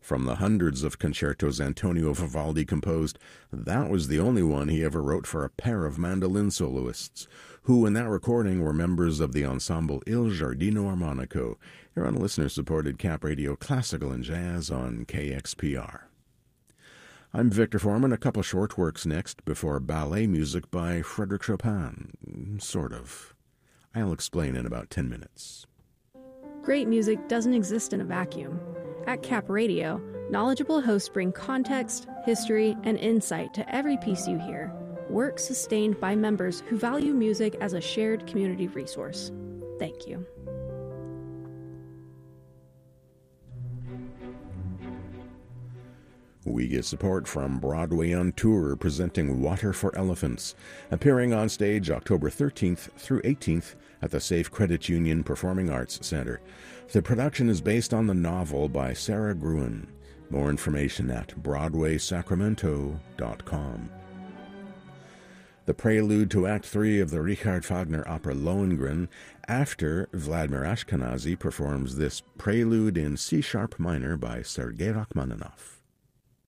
From the hundreds of concertos Antonio Vivaldi composed, that was the only one he ever wrote for a pair of mandolin soloists, who in that recording were members of the ensemble Il Giardino Armonico, here on listener-supported Cap Radio Classical and Jazz on KXPR. I'm Victor Foreman. A couple short works next before ballet music by Frédéric Chopin. Sort of. I'll explain in about 10 minutes. Great music doesn't exist in a vacuum. At Cap Radio, knowledgeable hosts bring context, history, and insight to every piece you hear. Work sustained by members who value music as a shared community resource. Thank you. We get support from Broadway on Tour, presenting Water for Elephants, appearing on stage October 13th through 18th at the Safe Credit Union Performing Arts Center. The production is based on the novel by Sarah Gruen. More information at BroadwaySacramento.com. The prelude to Act 3 of the Richard Wagner opera Lohengrin, after Vladimir Ashkenazy performs this prelude in C-sharp minor by Sergei Rachmaninoff.